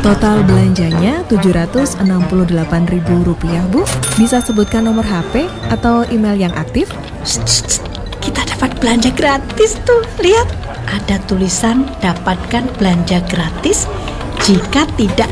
Total belanjanya Rp768.000, Bu. Bisa sebutkan nomor HP atau email yang aktif? Kita dapat belanja gratis tuh. Lihat, ada tulisan dapatkan belanja gratis jika tidak